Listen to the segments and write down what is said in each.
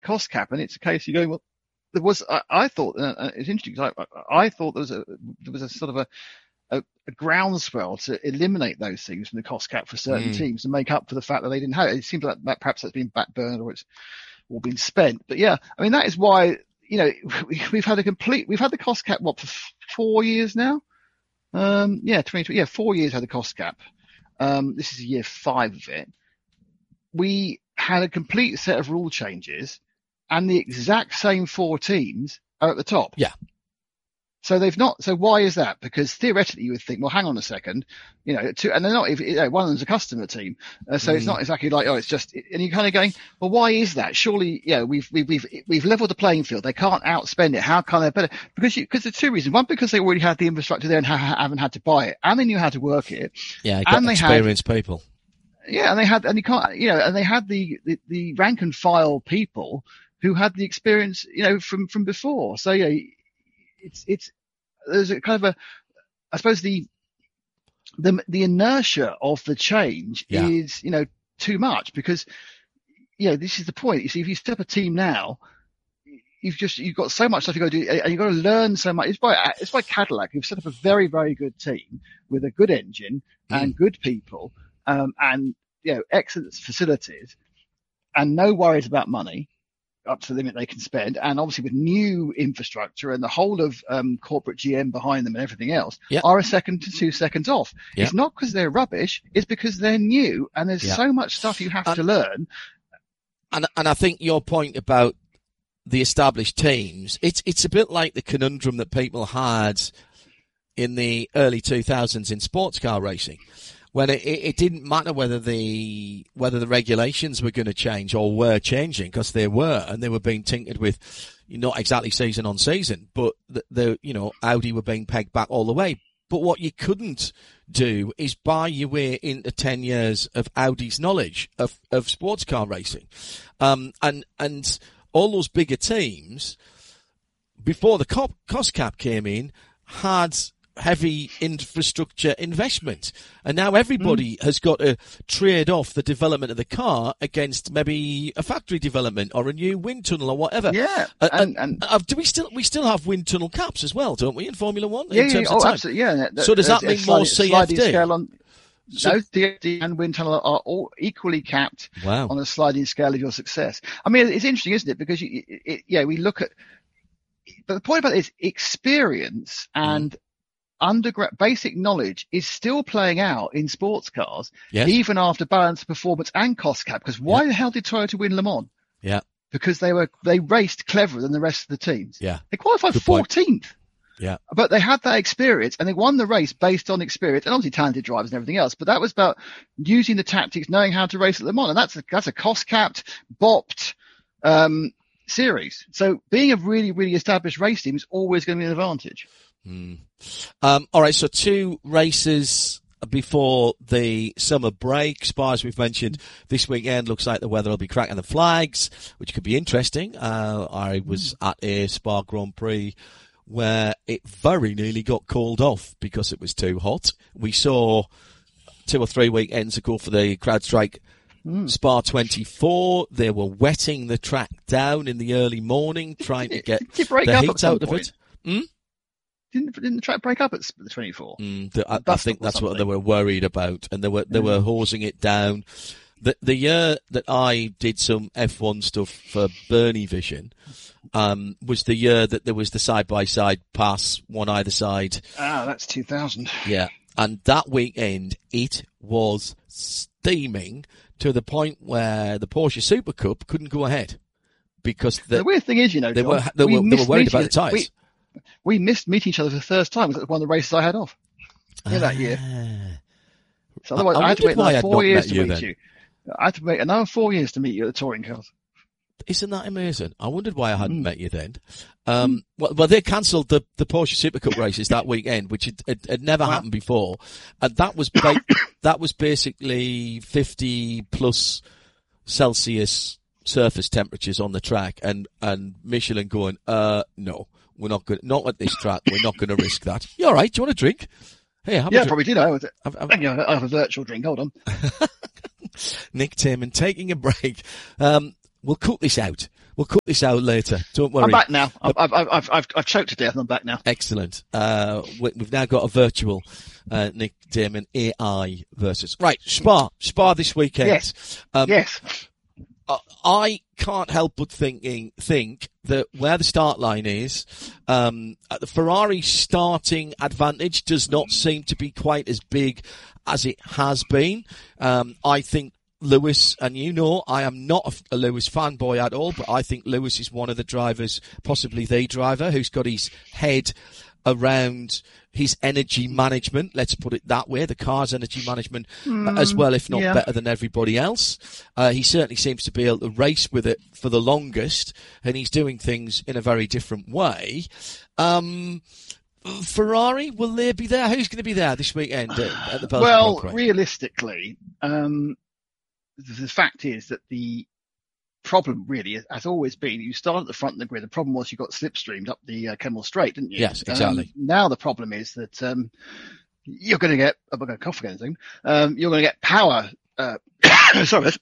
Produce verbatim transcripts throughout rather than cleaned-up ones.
cost cap, and it's a case you're going, well, there was, I, I thought, uh, it's interesting, because I, I thought there was a, there was a sort of a, a, a groundswell to eliminate those things from the cost cap for certain mm. teams to make up for the fact that they didn't have it. It seems like that perhaps that's been backburned or it's all been spent. But yeah, I mean, that is why, you know, we, we've had a complete, we've had the cost cap, what, for four years now? Um, yeah, twenty twenty, yeah, four years had the cost cap. Um, this is year five of it. We had a complete set of rule changes, and the exact same four teams are at the top. Yeah. So they've not. So why is that? Because theoretically, you would think, well, hang on a second, you know, two, and they're not. If you know, one of them's a customer team, uh, so mm. it's not exactly like, oh, it's just. And you're kind of going, well, why is that? Surely, yeah, we've we've we've we've leveled the playing field. They can't outspend it. How can they better? Because you, because there's two reasons. One, because they already had the infrastructure there and ha- haven't had to buy it, and they knew how to work it. Yeah, got and they experienced had, people. Yeah, and they had, and you can't, you know, and they had the, the the rank and file people who had the experience, you know, from from before. So yeah, it's it's. There's a kind of a, I suppose the, the, the inertia of the change yeah. is, you know, too much because, you know, this is the point. You see, if you set up a team now, you've just, you've got so much stuff you got to do and you've got to learn so much. It's by, it's by Cadillac. You've set up a very, very good team with a good engine mm. and good people, um, and, you know, excellent facilities and no worries about money. Up to the limit they can spend, and obviously with new infrastructure and the whole of um, corporate G M behind them and everything else, yep. are a second to two seconds off. Yep. It's not because they're rubbish; it's because they're new, and there's yep. so much stuff you have and, to learn. And and I think your point about the established teams, it's it's a bit like the conundrum that people had in the early two thousands in sports car racing. When it, it didn't matter whether the whether the regulations were going to change or were changing, because they were, and they were being tinkered with, not exactly season on season, but the, the you know Audi were being pegged back all the way. But what you couldn't do is buy your way into ten years of Audi's knowledge of of sports car racing, um, and and all those bigger teams before the cop, cost cap came in had heavy infrastructure investment, and now everybody mm. has got to trade off the development of the car against maybe a factory development or a new wind tunnel or whatever. Yeah, uh, and, and, and uh, do we still we still have wind tunnel caps as well, don't we, in Formula One? Yeah, in terms yeah, of oh, time? absolutely. Yeah. So does that mean more C F D? Scale on, so, no, C F D and wind tunnel are all equally capped wow. on a sliding scale of your success. I mean, it's interesting, isn't it? Because you, it, it, yeah, we look at, but the point about it is experience and mm. undergrad basic knowledge is still playing out in sports cars, yes. even after balance performance and cost cap. Because why yeah. the hell did Toyota win Le Mans? Yeah, because they were they raced cleverer than the rest of the teams. Yeah, they qualified Good fourteenth. Point. Yeah, but they had that experience and they won the race based on experience and obviously talented drivers and everything else. But that was about using the tactics, knowing how to race at Le Mans, and that's a, that's a cost capped, bopped um, series. So being a really really established race team is always going to be an advantage. Hmm. Um, all right, so two races before the summer break. Spa, as we've mentioned, this weekend looks like the weather will be cracking the flags, which could be interesting. Uh, I was at a Spa Grand Prix where it very nearly got called off because it was too hot. We saw two or three weekends ago for the CrowdStrike mm. Spa twenty-four. They were wetting the track down in the early morning, trying to get the heat out of it. Hmm? Didn't, didn't the track break up at the twenty-four? Mm, the, I, I think that's what they were worried about, and they were they were hosing it down. The the year that I did some F one stuff for Bernie Vision um, was the year that there was the side by side pass, one either side. Ah, that's two thousand. Yeah, and that weekend it was steaming to the point where the Porsche Super Cup couldn't go ahead because the, the weird thing is, you know, they John, were they we were, they were worried about the tyres. We, We missed meeting each other for the first time. It was one of the races I had off yeah, that year. So otherwise, I, I had to wait another four years to meet then. you. I had to wait another four years to meet you at the touring cars. Isn't that amazing? I wondered why I hadn't mm. met you then. Um, mm. well, well, they cancelled the, the Porsche Super Cup races that weekend, which had, had, had never wow. happened before. And that was, ba- that was basically fifty plus Celsius surface temperatures on the track, and, and Michelin going, uh, no. We're not going, not at this track. We're not going to risk that. You all right? Do you want a drink? Hey, have yeah, a drink. probably did. I, was, have, have, I have a virtual drink. Hold on. Nick Tierman taking a break. Um, we'll cut this out We'll cut this out later. Don't worry. I'm back now. I've, I've, I've, I've, I've choked to death and I'm back now. Excellent. Uh, we, we've now got a virtual uh, Nick Damon A I versus. Right, Spa. Spa this weekend. Yes. Um, yes. Uh, I can't help but thinking think that where the start line is, um, the Ferrari starting advantage does not seem to be quite as big as it has been. Um, I think Lewis, and you know, I am not a Lewis fanboy at all, but I think Lewis is one of the drivers, possibly the driver, who's got his head around his energy management, let's put it that way, the car's energy management mm, as well, if not yeah. better than everybody else. Uh, he certainly seems to be able to race with it for the longest, and he's doing things in a very different way. Um, Ferrari, will they be there? Who's going to be there this weekend at, at the Belgian Well, Grand Prix? realistically, um, the, the fact is that the problem really has always been you start at the front of the grid. The problem was you got slipstreamed up the uh, Kemmel Straight, didn't you? Yes, exactly. Um, now the problem is that um, you're going to get. Oh, I'm going to cough again soon. Um, you're going to get power. Uh, sorry.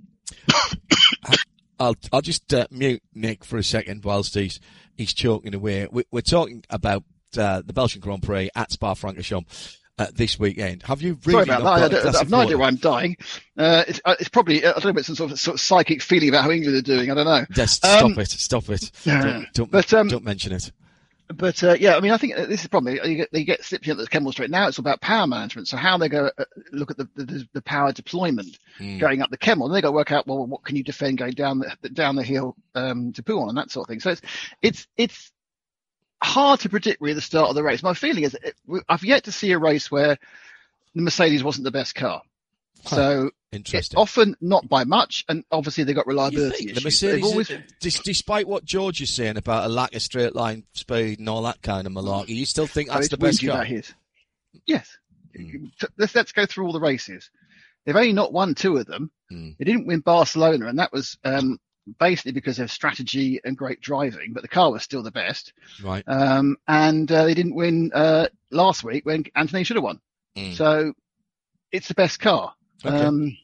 I'll I'll just uh, mute Nick for a second whilst he's he's choking away. We, we're talking about uh, the Belgian Grand Prix at Spa-Francorchamps. Uh, this weekend. Have you really? Sorry about that. I, I have no idea why I'm dying. Uh, it's, uh, it's probably, I don't know, about some sort of, sort of psychic feeling about how England are doing. I don't know. Just um, stop it. Stop it. Yeah. Don't, don't, but, um, don't mention it. But, uh, yeah, I mean, I think this is the problem. You get, they get slipped at the Kemmel Straight. Now it's about power management. So how they go uh, look at the, the, the power deployment mm. going up the Kemmel. And they got to work out, well, what can you defend going down the, down the hill, um, to Pouhon and that sort of thing. So it's, it's, it's hard to predict really the start of the race. My feeling is it, I've yet to see a race where the Mercedes wasn't the best car. Huh. So Interesting. Often not by much, and obviously they've got reliability issues. The Mercedes, always... is, despite what George is saying about a lack of straight line speed and all that kind of malarkey, you still think that's the best car? Yes. Mm. Let's, let's go through all the races. They've only not won two of them. Mm. They didn't win Barcelona, and that was um, basically because of strategy and great driving, but the car was still the best. Right. Um, and uh, they didn't win uh, last week when Anthony should have won. Mm. So it's the best car. Okay. Um,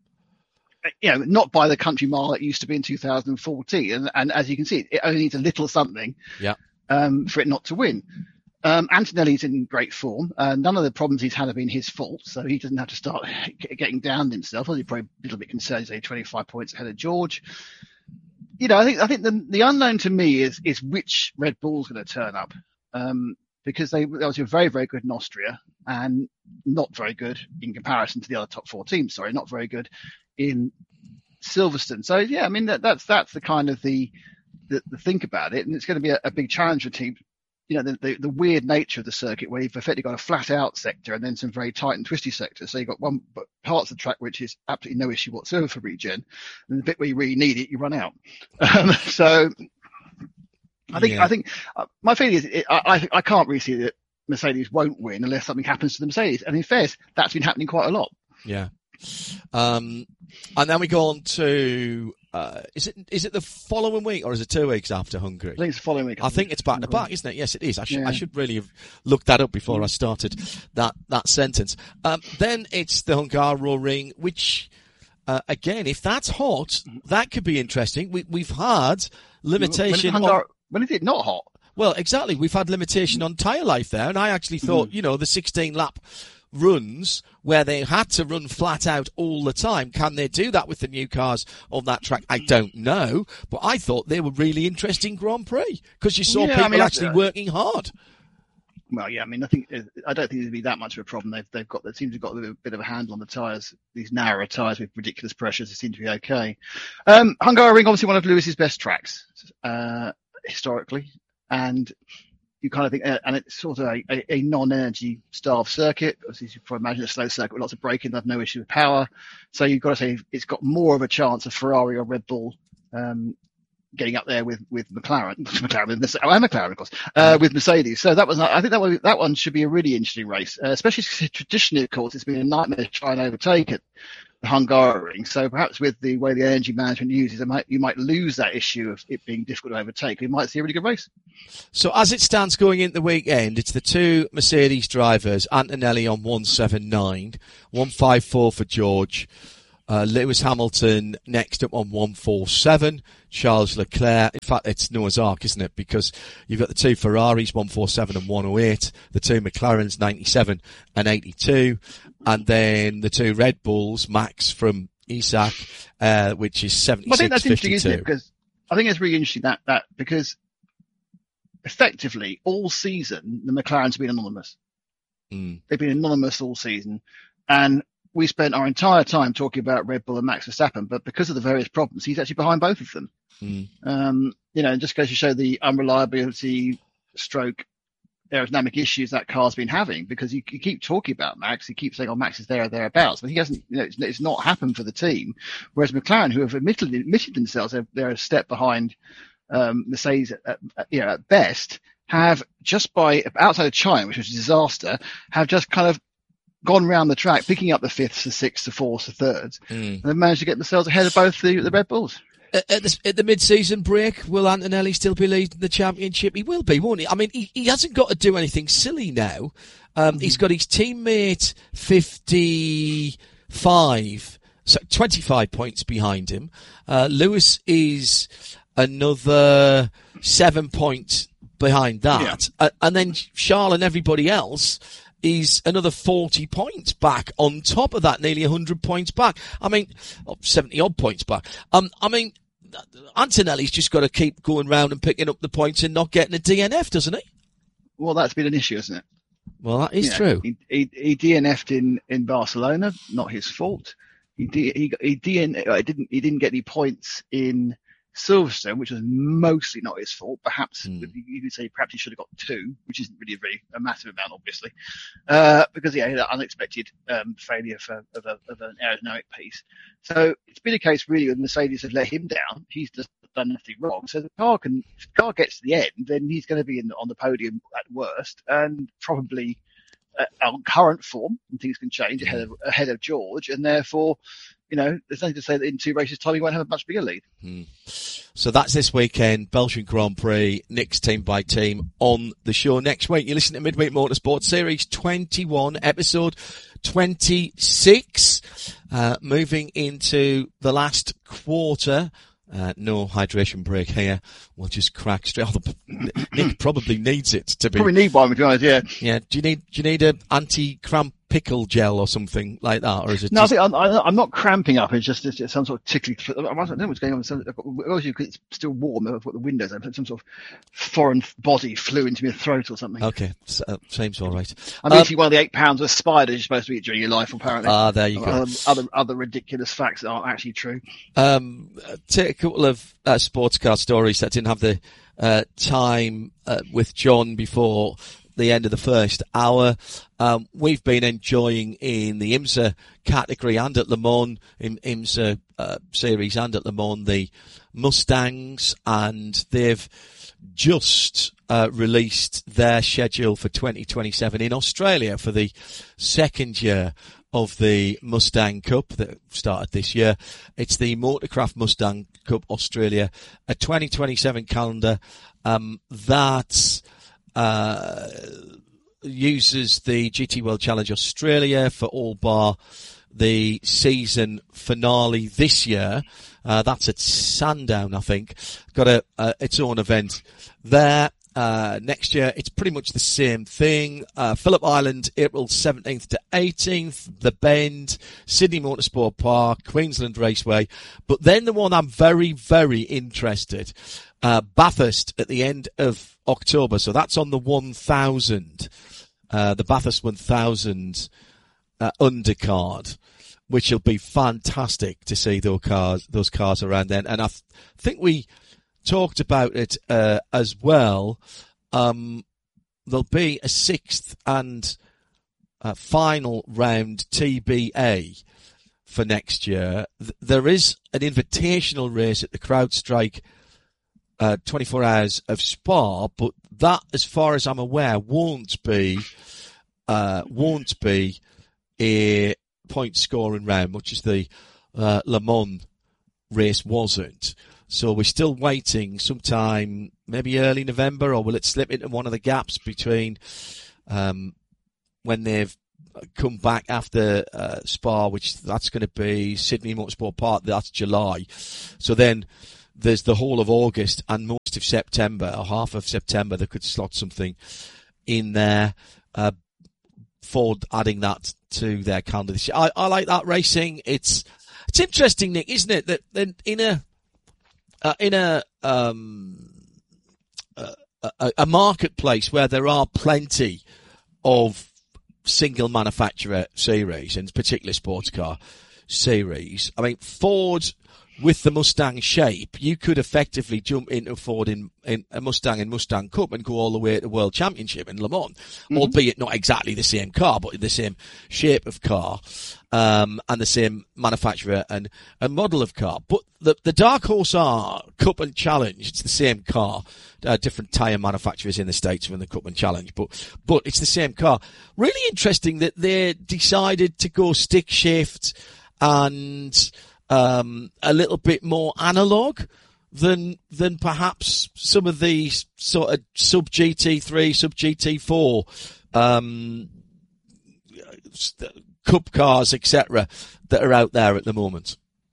you know, not by the country mile it used to be in two thousand fourteen. And, and as you can see, it only needs a little something yeah. um, for it not to win. Um, Antonelli's in great form. Uh, none of the problems he's had have been his fault, so he doesn't have to start getting down himself. He's probably a little bit concerned he's only twenty-five points ahead of George. You know, I think I think the, the unknown to me is is which Red Bull's going to turn up. Um, because they, they were very, very good in Austria and not very good in comparison to the other top four teams. Sorry, not very good in Silverstone. So yeah, I mean that, that's that's the kind of the, the the think about it, and it's going to be a, a big challenge for teams. You know, the, the the weird nature of the circuit where you've effectively got a flat out sector and then some very tight and twisty sectors. So you've got one parts of the track which is absolutely no issue whatsoever for regen, and the bit where you really need it, you run out. Um, so. I think, yeah. I think uh, my feeling is it, I, I, I can't really see that Mercedes won't win unless something happens to the Mercedes. And in fairness, that's been happening quite a lot. Yeah. Um, and then we go on to, uh, is it, is it the following week or is it two weeks after Hungary? I think it's the following week. I, I think it's back to back, isn't it? Yes, it is. I should, yeah. I should really have looked that up before mm. I started that, that sentence. Um, then it's the Hungaroring, which, uh, again, if that's hot, that could be interesting. We, we've had limitation on, when is it not hot? Well, exactly. We've had limitation on tyre life there, and I actually thought, mm. you know, the sixteen lap runs where they had to run flat out all the time. Can they do that with the new cars on that track? I don't know, but I thought they were really interesting Grand Prix because you saw yeah, people I mean, actually uh, working hard. Well, yeah, I mean, I think I don't think there'd be that much of a problem. They've they've got they seem to have got a bit of a handle on the tyres. These narrower tyres with ridiculous pressures, they seem to be okay. Um, Hungaroring, obviously one of Lewis's best tracks. Uh, historically, and you kind of think, uh, and it's sort of a, a, a non-energy starved circuit. As you can probably imagine, a slow circuit with lots of braking, they have no issue with power. So you've got to say it's got more of a chance of Ferrari or Red Bull um, getting up there with with McLaren, McLaren, with oh, and McLaren, of course, uh, with Mercedes. So that was, I think that one, that one should be a really interesting race, uh, especially because traditionally, of course, it's been a nightmare to try and overtake it. The Hungaroring. So perhaps with the way the energy management uses, it might, you might lose that issue of it being difficult to overtake. You might see a really good race. So as it stands going into the weekend, it's the two Mercedes drivers, Antonelli on one seven nine, one five four for George, Uh, Lewis Hamilton next up on one forty-seven. Charles Leclerc. In fact, it's Noah's Ark, isn't it? Because you've got the two Ferraris, one forty-seven and one oh eight. The two McLarens, ninety-seven and eighty-two. And then the two Red Bulls, Max from Isaac, uh, which is seventy-six, well, I think that's fifty-two. interesting, isn't it? Because I think it's really interesting that, that because effectively all season, the McLarens have been anonymous. Mm. They've been anonymous all season. And we spent our entire time talking about Red Bull and Max Verstappen, but because of the various problems, he's actually behind both of them. Mm. Um, you know, it just goes to show the unreliability stroke aerodynamic issues that car's been having, because you, you keep talking about Max, you keep saying, oh, Max is there or thereabouts, but he hasn't, you know, it's, it's not happened for the team. Whereas McLaren, who have admitted, admitted themselves, they're, they're a step behind um, Mercedes, at, at, you know, at best, have just by, outside of China, which was a disaster, have just kind of gone round the track, picking up the fifths, the sixths, the fourths, the thirds, mm. and they've managed to get themselves ahead of both the, the Red Bulls. At the, at the mid-season break, will Antonelli still be leading the championship? He will be, won't he? I mean, he, he hasn't got to do anything silly now. Um, mm. He's got his teammate fifty-five, so twenty-five points behind him. Uh, Lewis is another seven points behind that. Yeah. Uh, and then Charles and everybody else is another forty points back on top of that, nearly one hundred points back. I mean, oh, seventy odd points back. Um, I mean, Antonelli's just got to keep going round and picking up the points and not getting a D N F, doesn't he? Well, that's been an issue, isn't it? Well, that is you know, true. He, he, he D N F'd in, in Barcelona, not his fault. He, he, he, D N, uh, didn't, he didn't get any points in Silverstone, which was mostly not his fault. Perhaps mm. you could say perhaps he should have got two, which isn't really a very a massive amount, obviously, uh, because yeah, he had an unexpected um, failure for, of, a, of an aerodynamic piece. So it's been a case really when Mercedes have let him down. He's just done nothing wrong. So the car can, if the car gets to the end, then he's going to be in, on the podium at worst, and probably uh, on current form, and things can change ahead of ahead of George, and therefore, you know, there's nothing to say that in two races' time he won't have a much bigger lead. Hmm. So that's this weekend, Belgian Grand Prix, Nick's team by team on the show. Next week, you listen to Midweek Motorsport Series twenty-one, episode twenty-six, uh, moving into the last quarter. Uh, no hydration break here. We'll just crack straight off. Nick probably needs it to be. Probably need one, to be honest, yeah. Yeah. Do you need, do you need a anti-cramp pickle gel or something like that? Or is it No, just... I think I'm, I'm not cramping up. It's just it's, it's some sort of tickling. I don't know what's going on. Some, obviously, it's still warm. I've got the windows open. Some sort of foreign body flew into my throat or something. Okay. Uh, seems all right. I'm um, eating one of the eight pounds of spiders you're supposed to eat during your life, apparently. Ah, there you go. Other, other, other ridiculous facts that aren't actually true. Um, take a couple of uh, sports car stories that didn't have the uh, time uh, with John before the end of the first hour. Um, we've been enjoying in the IMSA category and at Le Mans, in IMSA uh, series and at Le Mans, the Mustangs, and they've just uh, released their schedule for twenty twenty-seven in Australia for the second year of the Mustang Cup that started this year. It's the Motorcraft Mustang Cup Australia, a twenty twenty-seven calendar um, that uh, uses the G T World Challenge Australia for all bar the season finale this year. Uh, that's at Sandown, I think. Got a, uh, its own event there. Uh, next year, it's pretty much the same thing. Uh, Phillip Island, April seventeenth to eighteenth, The Bend, Sydney Motorsport Park, Queensland Raceway. But then the one I'm very, very interested, uh, Bathurst at the end of October. So that's on the one thousand, uh, the Bathurst one thousand, uh, undercard, which will be fantastic to see those cars, those cars around then. And I th- think we talked about it uh, as well. Um, there'll be a sixth and uh, final round T B A for next year. Th- there is an invitational race at the CrowdStrike uh, twenty-four Hours of Spa, but that, as far as I'm aware, won't be uh, won't be a point scoring round, much as the uh, Le Mans race wasn't. So we're still waiting sometime, maybe early November, or will it slip into one of the gaps between um, when they've come back after uh, Spa, which that's going to be Sydney Motorsport Park. That's July. So then there's the whole of August and most of September, or half of September. They could slot something in there. Uh, Ford adding that to their calendar this year. I, I like that racing. It's it's interesting, Nick, isn't it? That, that in a uh, in a um a, a, a marketplace where there are plenty of single manufacturer series, and particularly sports car series. I mean, Ford with the Mustang shape, you could effectively jump into Ford in, in a Mustang and Mustang Cup and go all the way to the World Championship in Le Mans, mm-hmm. albeit not exactly the same car, but the same shape of car, um, and the same manufacturer and, and model of car. But the, the dark horse are Cup and Challenge. It's the same car, uh, different tyre manufacturers in the States from the Cup and Challenge, but, but it's the same car. Really interesting that they decided to go stick shift and, Um, a little bit more analog than, than perhaps some of these sort of sub G T three, sub G T four, um, Cup cars, et cetera, that are out there at the moment.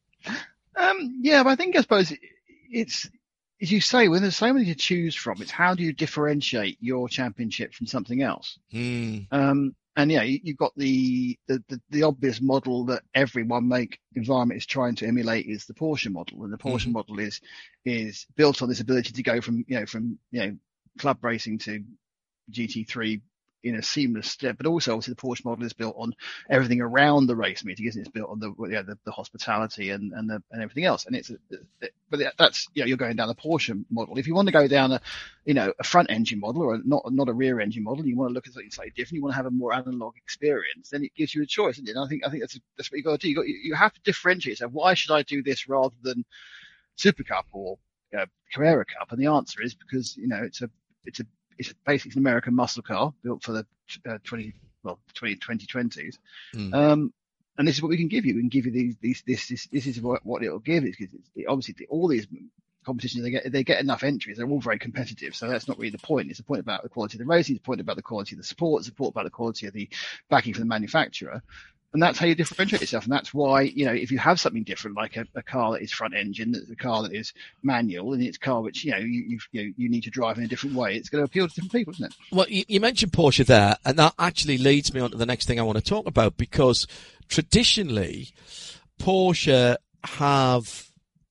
Um, yeah, but I think, I suppose it's, as you say, when there's so many to choose from, it's how do you differentiate your championship from something else? Mm. Um, And yeah, you, you've got the, the, the, the obvious model that every one make environment is trying to emulate is the Porsche model. And the Porsche mm-hmm. model is, is built on this ability to go from, you know, from, you know, club racing to G T three in a seamless step. But also obviously the Porsche model is built on everything around the race meeting, isn't it? It's built on the, you know, the, the hospitality and, and the, and everything else. And it's, a, but that's, you know, you're going down the Porsche model. If you want to go down a, you know, a front engine model or not, not a rear engine model, you want to look at something slightly different, you want to have a more analog experience, then it gives you a choice, isn't it? And I think, I think that's, that's what you got to do. You got, you have to differentiate. So why should I do this rather than Super Cup or uh, Carrera Cup? And the answer is because, you know, it's a, it's a, it's basically an American muscle car built for the uh, twenty well twenty twenties, mm. um, and this is what we can give you. We can give you these these this this, this is what, what it'll give. It's, it's it, obviously the, all these competitions they get they get enough entries. They're all very competitive, so that's not really the point. It's the point about the quality of the racing. It's the point about the quality of the support. It's the point about the quality of the backing from the manufacturer. And that's how you differentiate yourself. And that's why, you know, if you have something different, like a, a car that is front engine, that's a car that is manual, and it's a car which, you know, you, you, you need to drive in a different way, it's going to appeal to different people, isn't it? Well, you, you mentioned Porsche there, and that actually leads me on to the next thing I want to talk about, because traditionally, Porsche have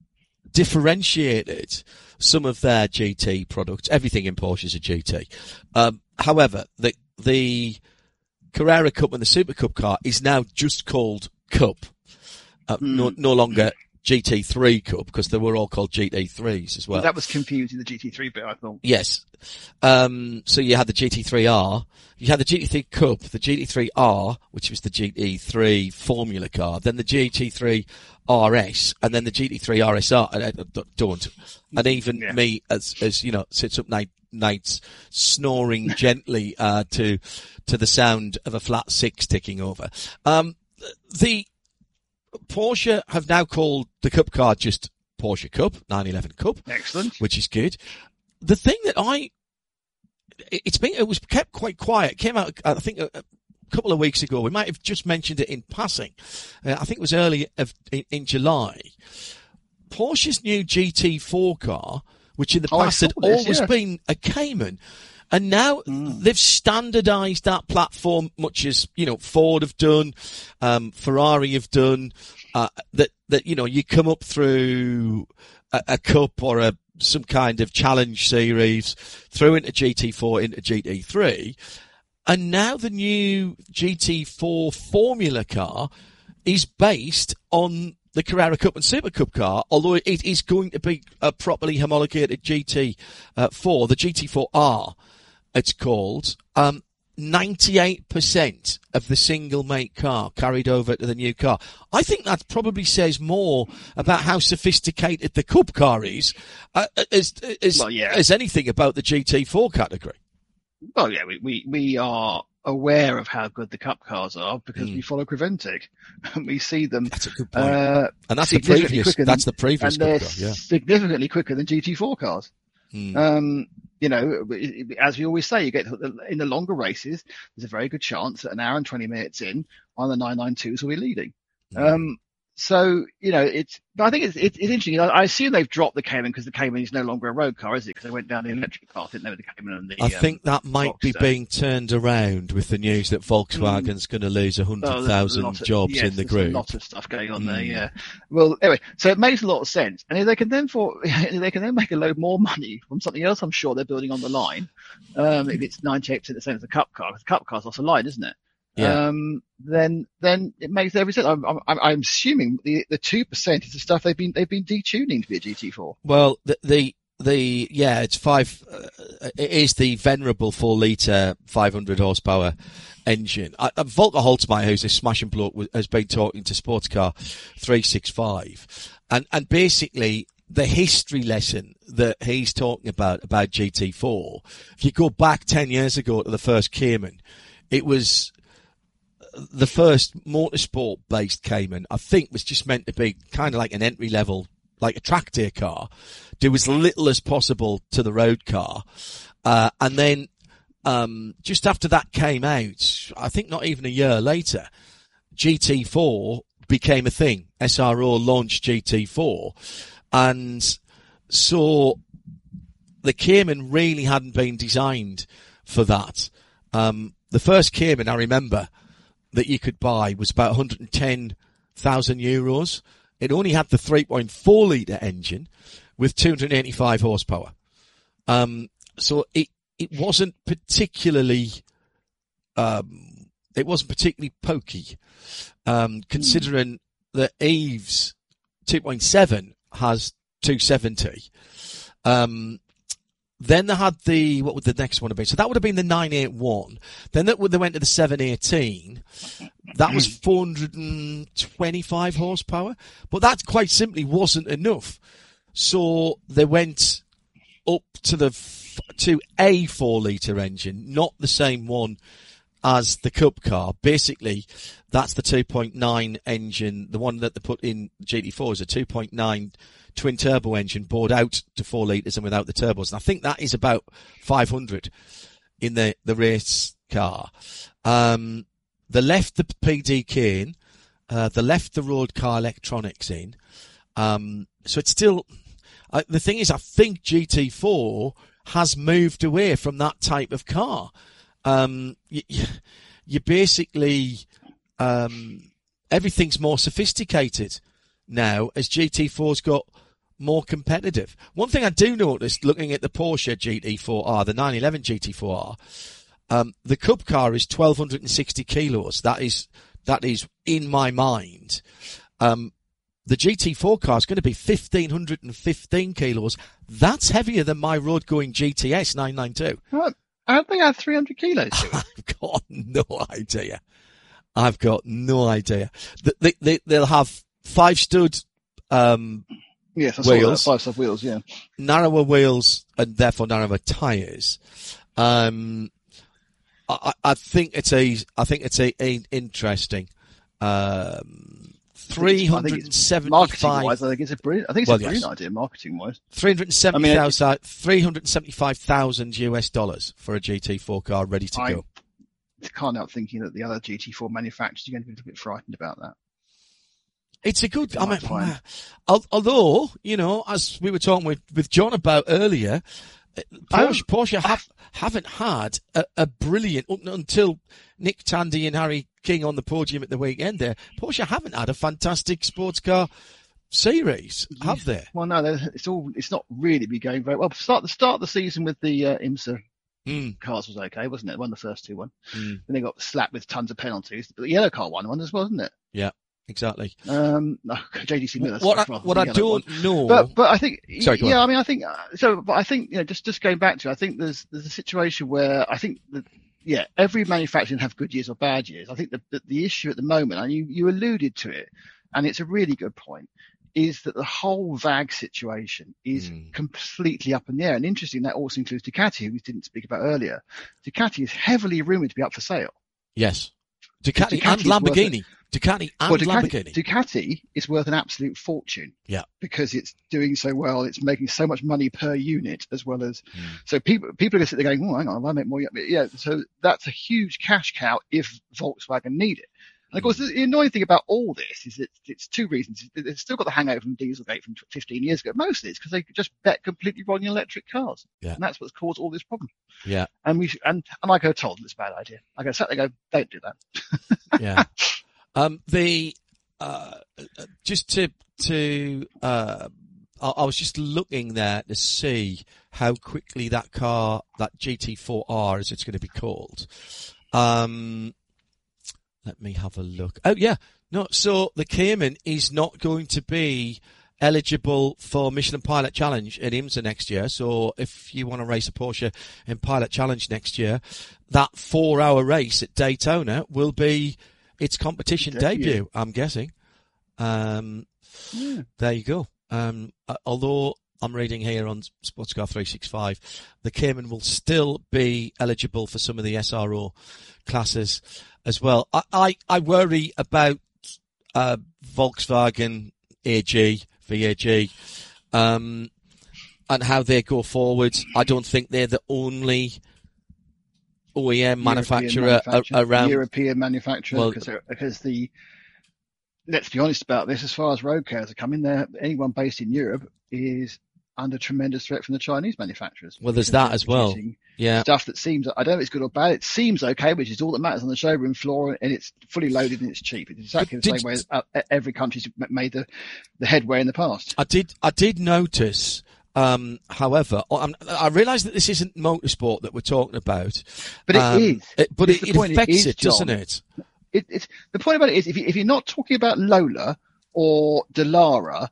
differentiated some of their G T products. Everything in Porsche is a G T. Um, however, the, the, Carrera Cup and the Super Cup car is now just called Cup, uh, mm. no, no longer G T three Cup, because they were all called G T threes as well. That was confusing, the G T three bit, I thought. Yes. Um, so you had the G T three R, you had the G T three Cup, the G T three R, which was the G T three Formula car, then the G T three R S, and then the G T three R S R. I, I don't. And even yeah. me, as, as, you know, sits up night, nights snoring gently, uh, to, to the sound of a flat six ticking over. Um, the Porsche have now called the Cup car just Porsche Cup, nine eleven Cup. Excellent. Which is good. The thing that I, it's been, it was kept quite quiet. It came out, I think, a, a couple of weeks ago. We might have just mentioned it in passing. Uh, I think it was early of, in, in July. Porsche's new G T four car, which in the oh, past had this, always yeah. been a Cayman. And now mm. they've standardized that platform, much as, you know, Ford have done, um, Ferrari have done, uh, that, that, you know, you come up through a, a Cup or a, some kind of challenge series, through into G T four, into G T three. And now the new G T four Formula car is based on the Carrera Cup and Super Cup car, although it is going to be a properly homologated G T four, the G T four R, it's called. Um, ninety-eight percent of the single make car carried over to the new car. I think that probably says more about how sophisticated the Cup car is, uh, as, as, well, yeah. as anything about the G T four category. Well, yeah, we, we, we are aware of how good the Cup cars are because mm. we follow Creventic and we see them. That's a good point. Uh, and that's the previous, than, that's the previous and they're Cup car, yeah. significantly quicker than G T four cars. Mm. Um, You know, as we always say, you get in the longer races, there's a very good chance that an hour and twenty minutes in, one of the nine ninety-twos will be leading. Mm. Um, so, you know, it's, but I think it's, it's, it's interesting. I, I assume they've dropped the Cayman because the Cayman is no longer a road car, is it? Because they went down the electric path, didn't they, with the Cayman and the, I think um, that might Boxster. be being turned around with the news that Volkswagen's mm. going to lose one hundred thousand oh, jobs yes, in the group. There's a lot of stuff going on mm. there, yeah. Well, anyway, so it makes a lot of sense. And if they can then for, they can then make a load more money from something else I'm sure they're building on the line. Um, if it's ninety-eight percent the same as the Cup car, because the Cup car's off the line, isn't it? Yeah. Um, then, then it makes every sense. I'm, I'm, I'm assuming the, the two percent is the stuff they've been, they've been detuning to be a G T four. Well, the, the, the, yeah, it's five, uh, it is the venerable four litre, five hundred horsepower engine. Uh, Volker Holzmeier, who's a smashing bloke, has been talking to Sportscar three sixty-five. And, and basically, the history lesson that he's talking about, about G T four, if you go back ten years ago to the first Cayman, it was, the first motorsport based Cayman, I think, was just meant to be kind of like an entry level, like a track day car, do as little as possible to the road car. Uh, and then, um, just after that came out, I think not even a year later, G T four became a thing. S R O launched G T four. And so the Cayman really hadn't been designed for that. Um, the first Cayman, I remember, that you could buy was about one hundred ten thousand euros. It only had the three point four litre engine with two hundred eighty-five horsepower. Um, so it, it wasn't particularly, um, it wasn't particularly pokey, um, considering mm. that Eve's two point seven has two seventy. Um, Then they had the, what would the next one have been? So that would have been the nine eighty-one. Then that, they went to the seven eighteen. That was four hundred twenty-five horsepower. But that quite simply wasn't enough. So they went up to the, to a four litre engine, not the same one as the Cup car. Basically, that's the two point nine engine. The one that they put in G T four is a two point nine twin turbo engine bored out to four litres and without the turbos. And I think that is about five hundred in the, the race car. Um, they left the P D K in, uh, they left the road car electronics in. Um, so it's still, uh, the thing is, I think G T four has moved away from that type of car. Um, you, you basically, um, everything's more sophisticated now as G T four's got more competitive. One thing I do notice looking at the Porsche G T four R, the nine eleven G T four R, um, the Cup car is twelve sixty kilos. That is, that is in my mind. Um, the G T four car is going to be fifteen fifteen kilos. That's heavier than my road going G T S nine ninety-two. What? I don't think I have three hundred kilos. I've got no idea. I've got no idea. They, they, they'll have five stud, um, yes, I wheels. Saw that. Five stud wheels, yeah. Narrower wheels and therefore narrower tyres. Um, I, I think it's a, I think it's a, a interesting, um, three hundred seventy-five. Marketing wise, I think it's a brilliant, I think it's well, a brilliant yes. idea marketing wise. three hundred seventy-five thousand U S dollars for a G T four car ready to I go. can't help thinking that the other G T four manufacturers are going to be a little bit frightened about that. It's a good, I mean, uh, although, you know, as we were talking with, with John about earlier, Porsche, Porsche have, haven't had a, a brilliant, up until Nick Tandy and Harry King on the podium at the weekend there, Porsche haven't had a fantastic sports car series, have they? Well, no, it's all, it's not really been going very well. Start the start of the season with the uh, IMSA mm. cars was okay, wasn't it? Won the first two one. Mm. Then they got slapped with tons of penalties. But the yellow car won one as well, didn't it? Yeah. Exactly. Um, no, J D C Miller. What, I, what I don't one. know, but but I think, Sorry, yeah, I mean, I think so. But I think, you know, just just going back to, I think there's there's a situation where I think that, yeah, every manufacturer can have good years or bad years. I think the the, the issue at the moment, and you you alluded to it, and it's a really good point, is that the whole V A G situation is mm. completely up in the air. And interesting, that also includes Ducati, who we didn't speak about earlier. Ducati is heavily rumored to be up for sale. Yes. Ducati, and Lamborghini. Ducati and well, Ducati, Lamborghini. Ducati is worth an absolute fortune. Yeah. Because it's doing so well. It's making so much money per unit as well as, mm. so people, people are going to sit there going, oh, hang on, I make more. Yeah. So that's a huge cash cow if Volkswagen need it. And of course, the annoying thing about all this is that it's two reasons. They've still got the hangover from Dieselgate from fifteen years ago. Mostly it's because they just bet completely wrong in electric cars. Yeah. And that's what's caused all this problem. Yeah. And we, sh- and, and I go told them it's a bad idea. I go, sat there and go, don't do that. Yeah. Um, the, uh, just to, to, uh, I, I was just looking there to see how quickly that car, that G T four R as it's going to be called. Um, let me have a look. Oh yeah. No, so the Cayman is not going to be eligible for Michelin Pilot Challenge at IMSA next year. So if you want to race a Porsche in Pilot Challenge next year, that four hour race at Daytona will be its competition debut, debut I'm guessing. Um, yeah. There you go. Um, although I'm reading here on Sportscar three sixty-five, the Cayman will still be eligible for some of the S R O classes as well. I, I, I worry about, uh, Volkswagen A G, V A G, um, and how they go forward. I don't think they're the only O E M manufacturer, manufacturer around. European manufacturer, well, because, because the, let's be honest about this, as far as road cars are coming, there, anyone based in Europe is under tremendous threat from the Chinese manufacturers. Well, there's that as well. Yeah. Stuff that seems, I don't know if it's good or bad, it seems okay, which is all that matters on the showroom floor, and it's fully loaded and it's cheap. It's exactly the same way as every country's made the, the headway in the past. I did, I did notice, um, however, I realise that this isn't motorsport that we're talking about. But it um, is. It, but it, it affects it, is, it doesn't John, it? it? It's, the point about it is, if, you, if you're not talking about Lola or Dallara,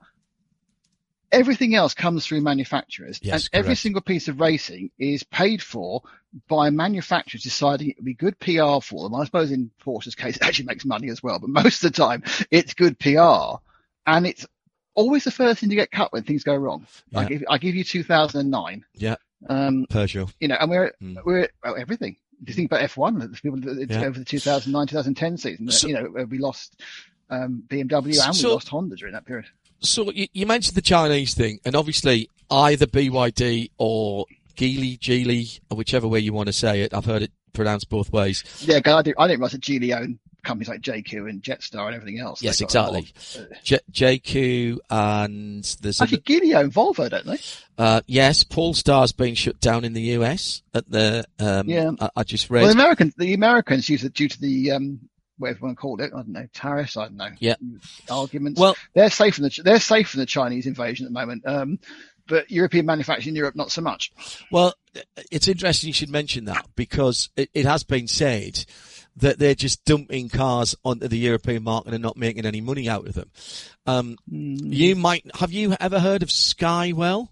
everything else comes through manufacturers, yes, and correct. Every single piece of racing is paid for by manufacturers deciding it would be good P R for them. I suppose in Porsche's case, it actually makes money as well, but most of the time it's good P R, and it's always the first thing to get cut when things go wrong. Yeah. I give, I give you two thousand nine. Yeah. Um, Peugeot. You know, and we're, mm. we're, well, everything. If you think about F one, the people yeah. over the two thousand nine, two thousand ten season, so, you know, we lost, um, B M W and so, we lost Honda during that period. So you, you mentioned the Chinese thing, and obviously either B Y D or Geely, Geely, or whichever way you want to say it. I've heard it pronounced both ways. Yeah, I didn't, I didn't realize that Geely owned companies like J Q and Jetstar and everything else. Yes, exactly. Of, uh, J- JQ and there's actually a, Geely own Volvo, don't they? Uh, yes, Polestar's been shut down in the U S at the. Um, yeah, I, I just read. Well, the Americans, the Americans, due to, due to the um, whatever you want to call it, I don't know, tariffs, I don't know. Yeah. Arguments. Well, they're safe from the they're safe from the Chinese invasion at the moment. Um, but European manufacturing in Europe, not so much. Well, it's interesting you should mention that, because it, it has been said that they're just dumping cars onto the European market and not making any money out of them. Um, mm. you might, have you ever heard of Skywell?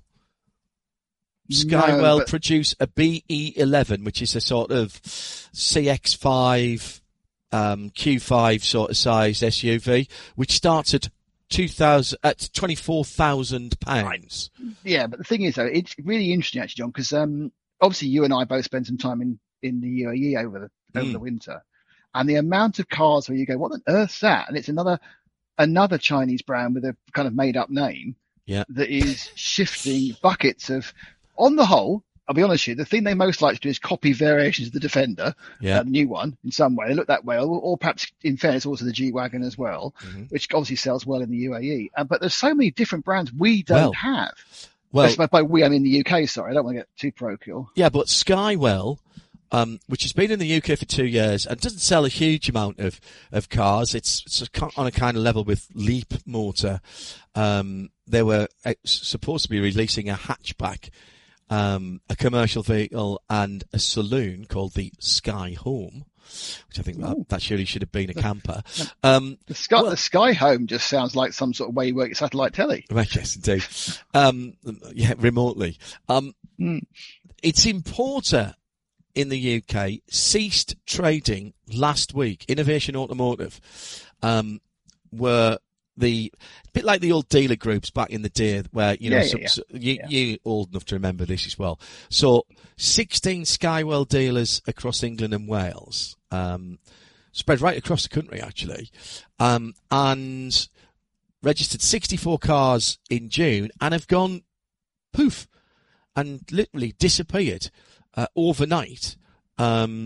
Skywell no, but... produce a B E eleven, which is a sort of C X five, um, Q five sort of size S U V, which starts at two thousand, at twenty-four thousand pounds. Yeah, but the thing is though, it's really interesting actually, John, because, um, obviously you and I both spent some time in, in the U A E over the, over mm. the winter. And the amount of cars where you go, what on earth's that? And it's another, another Chinese brand with a kind of made up name yeah. that is shifting buckets of, on the whole, I'll be honest with you, the thing they most like to do is copy variations of the Defender, yeah. uh, the new one in some way. They look that way, or, or perhaps in fairness also the G-Wagon as well, mm-hmm. which obviously sells well in the U A E. Uh, but there's so many different brands we don't well, have. Well, by, by we, I mean the U K, sorry. I don't want to get too parochial. Yeah, but Skywell, Um, which has been in the U K for two years and doesn't sell a huge amount of, of cars. It's, it's on a kind of level with Leap Motor. Um, they were supposed to be releasing a hatchback, um, a commercial vehicle and a saloon called the Sky Home, which I think that, that surely should have been a camper. Um, the Sky, well, the Sky Home just sounds like some sort of way you work your satellite telly. Right, yes, indeed. um, yeah, remotely. Um, mm. Its importer in the U K ceased trading last week. Innovation Automotive um, were the a bit like the old dealer groups back in the day, where you know yeah, some, yeah, so, yeah. you, yeah. you old enough to remember this as well. So sixteen Skywell dealers across England and Wales um, spread right across the country, actually, um, and registered sixty-four cars in June and have gone poof and literally disappeared uh, overnight. Um,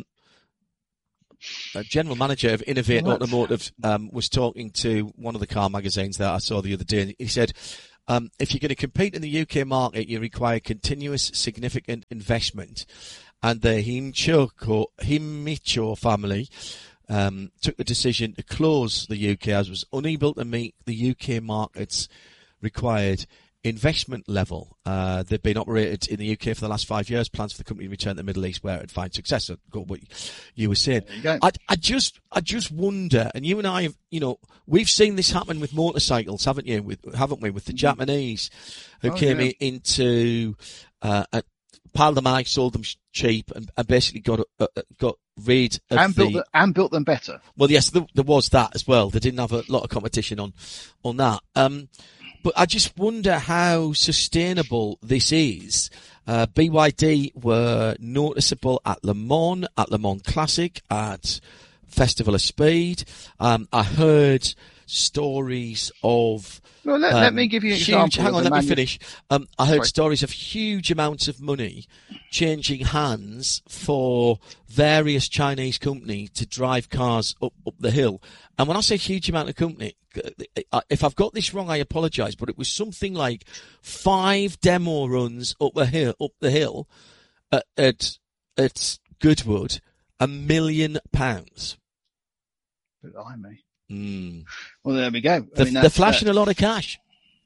a general manager of Innovate Well, Automotive um, was talking to one of the car magazines that I saw the other day, and he said, um, if you're going to compete in the U K market, you require continuous, significant investment. And the Himicho, Himicho family um, took the decision to close the U K as was unable to meet the U K market's required investment level. Uh, they've been operated in the U K for the last five years. Plans for the company to return to the Middle East where it would find success. So, what you were saying. You I, I just, I just wonder, and you and I have, you know, we've seen this happen with motorcycles, haven't you? With, haven't we? With the Japanese who oh, came yeah. in, into, uh, a, piled them out, sold them cheap, and, and basically got uh, got rid of and the, built the, and built them better. Well, yes, there, there was that as well. They didn't have a lot of competition on on that. Um, but I just wonder how sustainable this is. Uh, B Y D were noticeable at Le Mans, at Le Mans Classic, at Festival of Speed. Um, I heard stories of Well, let, um, let me give you an huge, example. hang on, let manu- me finish. Um, I heard Sorry. stories of huge amounts of money changing hands for various Chinese companies to drive cars up, up the hill. And when I say huge amount of company, if I've got this wrong, I apologise, but it was something like five demo runs up the hill, up the hill at, at, at Goodwood, a million pounds. Blimey. Mm. Well, there we go. I They're, mean, they're that's, flashing uh, a lot of cash.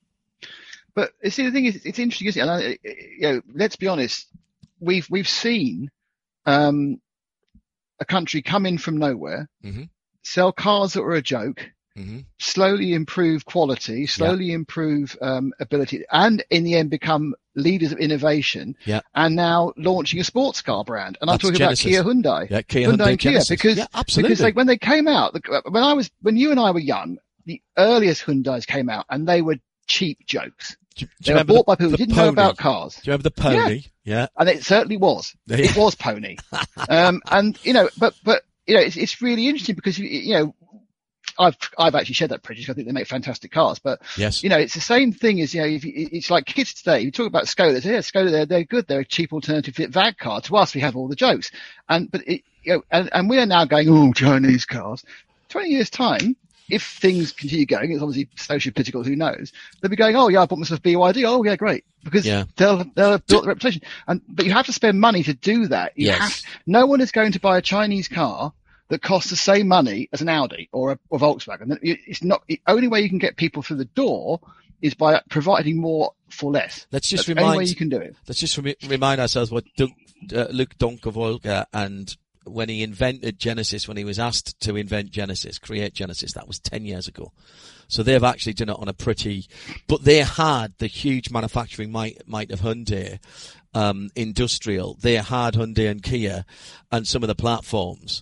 But see, the thing is, it's interesting, isn't it? And I, you know, let's be honest. We've we've seen um, a country come in from nowhere, Mm-hmm. sell cars that were a joke, Mm-hmm. slowly improve quality, slowly improve um, ability, and in the end become leaders of innovation. Yeah. And now launching a sports car brand. And That's I'm talking Genesis. about Kia Hyundai. Yeah, Kia Hyundai Hyundai and Kia, Genesis. because Yeah, absolutely. because like when they came out, the- when I was when you and I were young, the earliest Hyundais came out, and they were cheap jokes. Do, do They you were remember bought the, by people the who didn't pony? know about cars. Do you remember the pony? Yeah. And it certainly was. Yeah. It was pony. um, and you know, but, but, you know, it's, it's really interesting because, you, you know, I've, I've actually shared that prejudice. I think they make fantastic cars, but, Yes. you know, it's the same thing as, you know, if you, it's like kids today. You talk about Skoda. They say, yeah, Skoda, they're, they're good. They're a cheap alternative to V A G car. To us, we have all the jokes. And, but it, you know, and, and we are now going, oh, Chinese cars. twenty years time, if things continue going, it's obviously social political, who knows? They'll be going, oh yeah, I bought myself B Y D. Oh yeah, great. Because Yeah. they'll, they'll have built the reputation. And, but you have to spend money to do that. You Yes. have, no one is going to buy a Chinese car that costs the same money as an Audi or a, or Volkswagen. It's not, the only way you can get people through the door is by providing more for less. Let's just That's the only way remind, you can do it. let's just remi- remind ourselves what Dunk, uh, Luke Donkovolga, and when he invented Genesis, when he was asked to invent Genesis, create Genesis, that was ten years ago. So they've actually done it on a pretty, but they had the huge manufacturing might, might of Hyundai, um, industrial. They had Hyundai and Kia and some of the platforms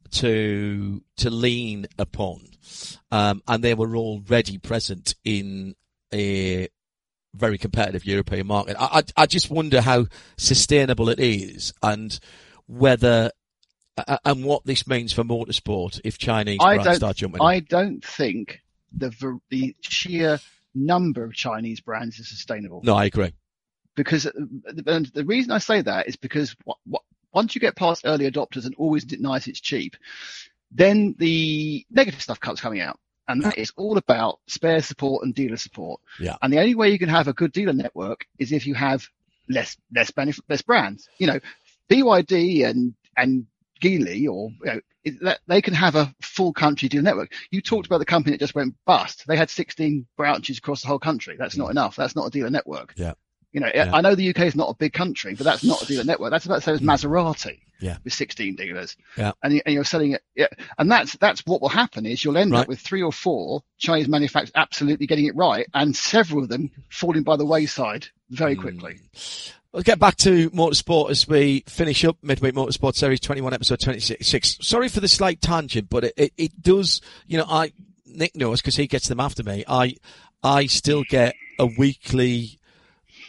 to, to lean upon. Um, and they were already present in a very competitive European market. I, I, I just wonder how sustainable it is and whether, uh, and what this means for motorsport if Chinese I brands don't, start jumping in. I don't think the, ver- the sheer number of Chinese brands is sustainable. No, I agree. Because and the reason I say that is because what, what, once you get past early adopters and always is it nice, it's cheap, then the negative stuff comes coming out. And that is all about spare support and dealer support. Yeah. And the only way you can have a good dealer network is if you have less, less benefit, less brands. You know, B Y D and, and Geely or, you know, it, that, they can have a full country dealer network. You talked about the company that just went bust. They had sixteen branches across the whole country. That's not enough. That's not a dealer network. Yeah. You know, Yeah. I know the U K is not a big country, but that's not a dealer network. That's about the same as Maserati. Yeah. With sixteen dealers. Yeah. And, you, and you're selling it. Yeah. And that's, that's what will happen is you'll end Right. up with three or four Chinese manufacturers absolutely getting it right and several of them falling by the wayside very quickly. We'll get back to motorsport as we finish up Midweek Motorsport Series twenty-one, episode twenty-six. Sorry for the slight tangent, but it, it, it does, you know, I, Nick knows because he gets them after me. I, I still get a weekly,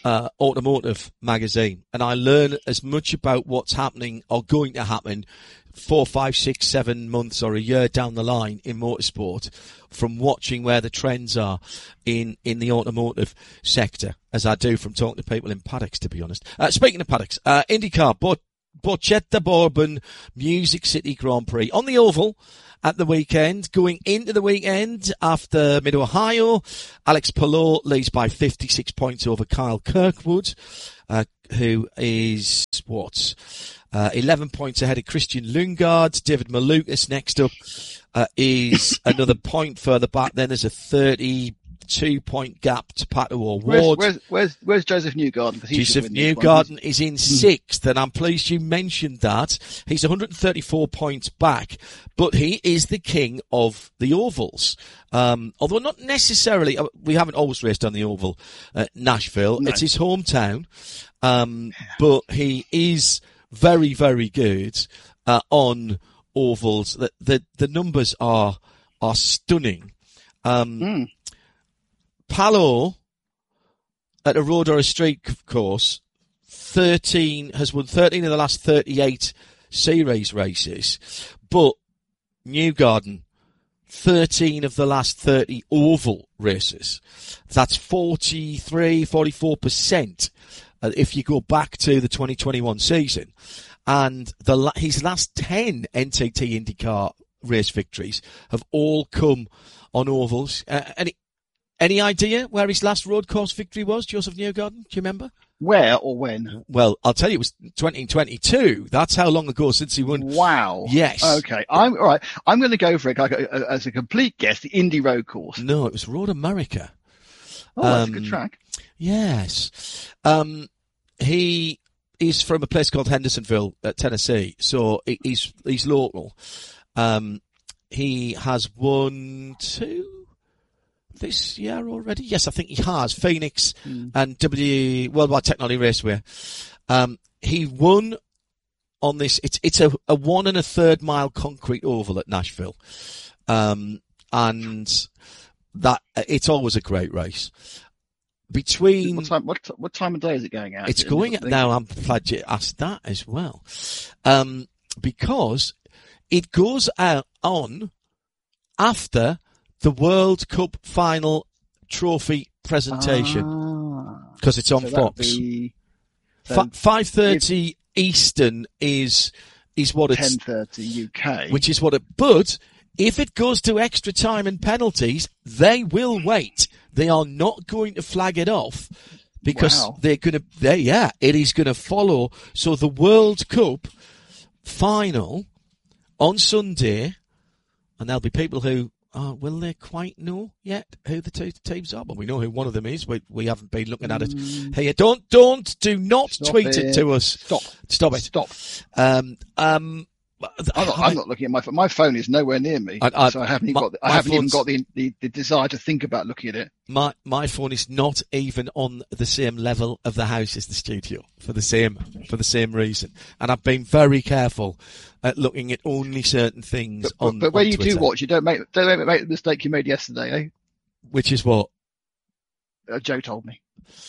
uh, automotive magazine, and I learn as much about what's happening or going to happen four, five, six, seven months or a year down the line in motorsport from watching where the trends are in, in the automotive sector as I do from talking to people in paddocks, to be honest. Uh, speaking of paddocks, uh, IndyCar, Bo- Borchetta Bourbon Music City Grand Prix on the Oval at the weekend. Going into the weekend after Mid-Ohio, Alex Palou leads by fifty-six points over Kyle Kirkwood, uh, who is, what, uh, eleven points ahead of Christian Lundgaard. David Malukas next up, uh, is another point further back. Then there's a thirty-two point gap to Pato O'Ward. Where's, where's, where's, where's Joseph Newgarden? Joseph Newgarden is in sixth, and I'm pleased you mentioned that. He's one hundred thirty-four points back, but he is the king of the ovals. Um, although not necessarily, we haven't always raced on the oval at Nashville. No. It's his hometown, um, but he is very, very good uh, on ovals. The, the the numbers are are stunning. Um, mm. Palou at a road or a street course, thirteen has won thirteen of the last thirty-eight series races, but Newgarden, thirteen of the last thirty oval races. That's forty-three, forty-four percent if you go back to the twenty twenty-one season. And the his last ten N T T IndyCar race victories have all come on ovals. Uh, any, any idea where his last road course victory was, Joseph Newgarden? Do you remember? Where or when? Well, I'll tell you, it was twenty twenty-two. That's how long ago since he won. Wow. Yes. Okay. I'm all right. I'm going to go for it like a, a, as a complete guess. The Indy Road Course. No, it was Road America. Oh, that's um, a good track. Yes. Um, he is from a place called Hendersonville, uh, Tennessee. So he's he's local. Um, he has won two this year already. Yes, I think he has. Phoenix mm. and W Worldwide Technology Raceway. Um, he won on this. It's it's a, a one and a third mile concrete oval at Nashville, um, and that it's always a great race. Between what time, what, what time of day is it going out? It's going at now. I'm glad you asked that as well, um, because it goes out on after the World Cup final trophy presentation because ah, it's on so Fox. Be, F- Five thirty Eastern is is what it's ten thirty U K, which is what it. But if it goes to extra time and penalties, they will wait. They are not going to flag it off because wow. they're going to. They yeah, it is going to follow. So the World Cup final on Sunday, and there'll be people who. Uh, will they quite know yet who the two teams are? Well, we know who one of them is. We we haven't been looking at it. Mm. Hey, don't, don't, do not Stop tweet it. it to us. Stop. Stop it. Stop. Um, um, I'm not, I'm not looking at my phone. My phone is nowhere near me, I, I, so I haven't even my, got. The, I haven't even got the, the the desire to think about looking at it. My my phone is not even on the same level of the house as the studio for the same for the same reason, and I've been very careful at looking at only certain things but, on. But, but when on you Twitter. do watch, you don't make don't make the mistake you made yesterday, eh? Which is what uh, Joe told me.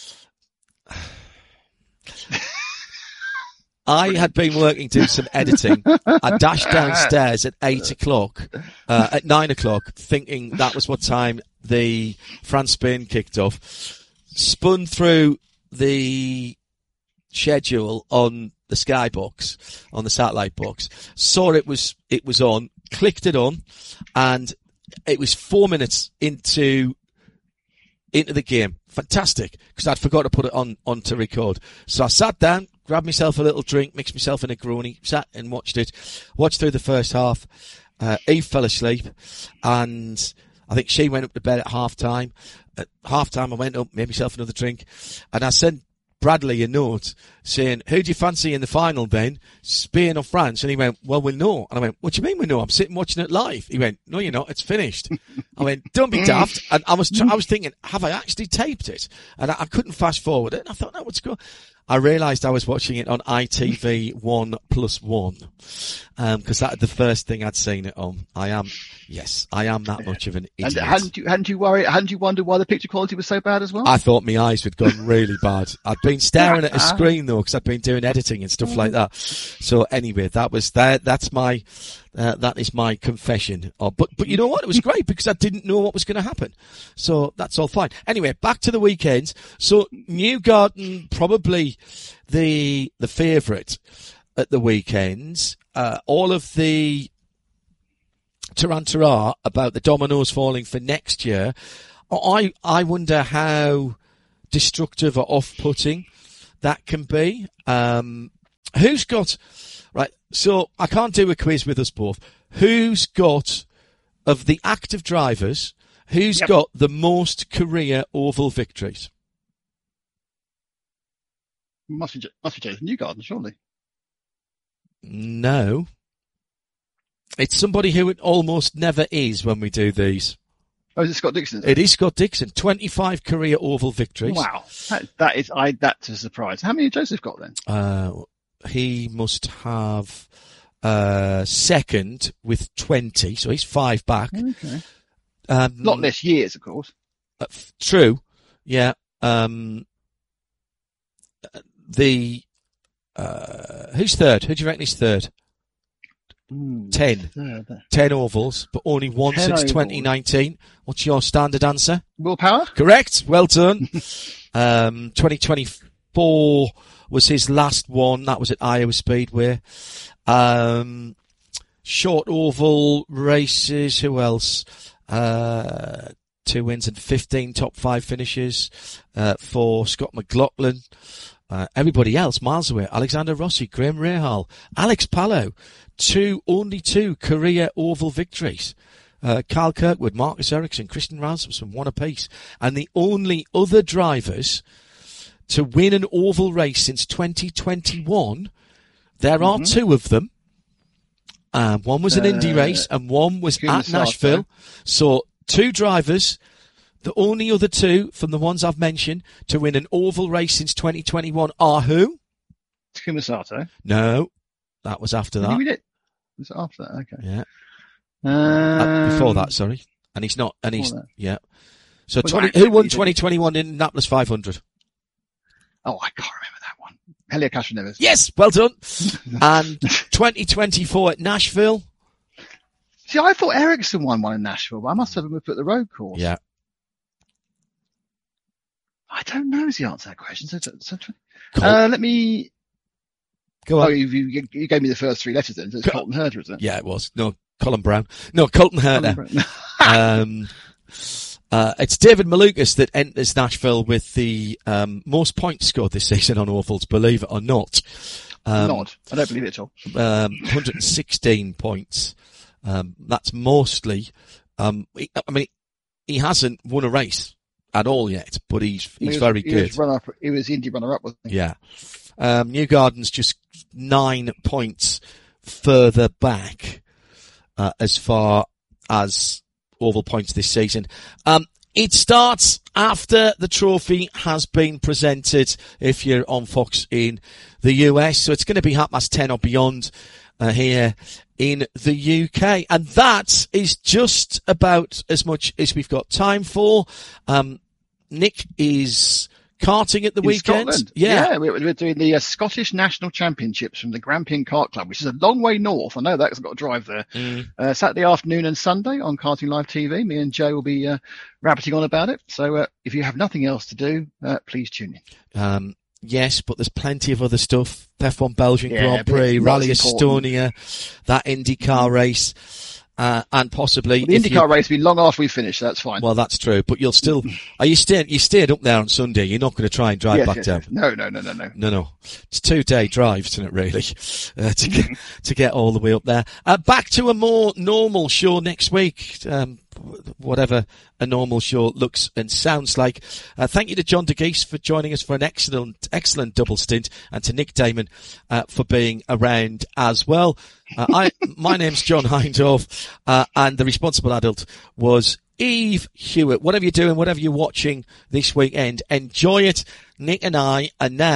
I had been working doing some editing. I dashed downstairs at eight o'clock, uh, at nine o'clock, thinking that was what time the France-Spain kicked off. Spun through the schedule on the Skybox, on the satellite box, saw it was, it was on, clicked it on, and it was four minutes into, into the game. Fantastic, because I'd forgot to put it on, on to record. So I sat down, grabbed myself a little drink, mixed myself in a Negroni, sat and watched it. Watched through the first half. Uh, Eve fell asleep, and I think she went up to bed at half time. At half time, I went up, made myself another drink, and I sent Bradley a note saying, "Who do you fancy in the final, Ben? Spain or France?" And he went, "Well, we'll know." And I went, "What do you mean we know? I'm sitting watching it live." He went, "No, you're not. It's finished." I went, "Don't be daft." And I was, tr- I was thinking, have I actually taped it? And I, I couldn't fast forward it. And I thought, no, what's going? I realised I was watching it on I T V one plus one, um, cause that's the first thing I'd seen it on. I am, yes, I am that much of an idiot. And hadn't you, hadn't you worried, hadn't you wondered why the picture quality was so bad as well? I thought my eyes had gone really bad. I'd been staring at a screen though, cause I'd been doing editing and stuff like that. So anyway, that was that, that's my, uh, that is my confession. Oh, but, but you know what? It was great because I didn't know what was going to happen. So that's all fine. Anyway, back to the weekend. So Newgarden, probably the, the favourite at the weekends. Uh, all of the tarantara about the dominoes falling for next year. I, I wonder how destructive or off-putting that can be. Um, who's got, right, so I can't do a quiz with us both. Who's got, of the active drivers, who's yep. got the most career oval victories? Must be, must be Jason Newgarden, surely. No. It's somebody who it almost never is when we do these. Oh, is it Scott Dixon? Is it? it is Scott Dixon. twenty-five career oval victories. Wow. That, that is, I, that's a surprise. How many has Joseph got then? Uh, he must have, uh, second with twenty, so he's five back. Okay. Um, Lot less years, of course. Uh, true. Yeah. Um, the, uh, who's third? Who do you reckon is third? Mm, Ten. Third. Ten ovals, but only one Ten since ovals. twenty nineteen. What's your standard answer? Will Power? Correct. Well done. um, twenty twenty-four was his last one. That was at Iowa Speedway. Um, short oval races. Who else? Uh, two wins and fifteen top five finishes, uh, for Scott McLaughlin. Uh, everybody else miles away. Alexander Rossi, Graham Rahal, Alex Palou, two, only two career oval victories. Uh, Carl Kirkwood, Marcus Ericsson, Christian Rasmussen, one apiece. And the only other drivers to win an oval race since twenty twenty-one, there mm-hmm. are two of them. Um, one was an uh, Indy race and one was at Nashville. So two drivers, the only other two from the ones I've mentioned to win an oval race since twenty twenty-one are who? Takuma Sato. No, that was after that. Did he win it? Was it after that? Okay. Yeah. Um, uh, before that, sorry. And he's not, and he's, that. yeah. So well, twenty, who won twenty twenty-one Indianapolis five hundred? Oh, I can't remember that one. Helio Castroneves. Yes, well done. And twenty twenty-four at Nashville. See, I thought Ericsson won one in Nashville, but I must have him up at the road course. Yeah. I don't know is the answer to that question. So, so, cool. uh, let me... Go on. Oh, you, you, you gave me the first three letters then. So it's Col- Colton Herter, isn't it? Yeah, it was. No, Colin Brown. No, Colton Herter. um, uh, it's David Malukas that enters Nashville with the um, most points scored this season on ovals, believe it or not. Um, not. I don't believe it at all. Um, one hundred sixteen points. Um, that's mostly, um, he, I mean, he hasn't won a race at all yet, but he's, he's he was, very he good. Was runner up, he was Indy runner up, wasn't he? Yeah. Um, Newgarden's just nine points further back, uh, as far as oval points this season. Um, it starts after the trophy has been presented if you're on Fox in the U S. So it's going to be half past ten or beyond, uh, here in the U K. And that is just about as much as we've got time for. Um, Nick is karting at the in weekend. Scotland. Yeah. yeah, we're, we're doing the uh, Scottish National Championships from the Grampian Kart Club, which is a long way north. I know that 'cause I've got to drive there. Mm. Uh, Saturday afternoon and Sunday on Karting Live T V. Me and Joe will be uh, rabbiting on about it. So uh, if you have nothing else to do, uh, please tune in. Um, yes, but there's plenty of other stuff. F one Belgian Yeah, Grand Prix, Rally important. Estonia, that IndyCar race. Uh, and possibly... Well, the if IndyCar you, race will be long after we finish, so that's fine. Well, that's true, but you'll still... Are you staying, you stayed up there on Sunday, you're not going to try and drive yes, back yes, down? Yes. No, no, no, no, no. No, no. It's two day drive, isn't it, really? Uh, to get, to get all the way up there. Uh, back to a more normal show next week. Um, whatever a normal show looks and sounds like. Uh, thank you to John DeGeese for joining us for an excellent, excellent double stint, and to Nick Damon, uh, for being around as well. Uh, I, my name's John Hindhaugh, uh, and the responsible adult was Eve Hewitt. Whatever you're doing, whatever you're watching this weekend, enjoy it. Nick and I are now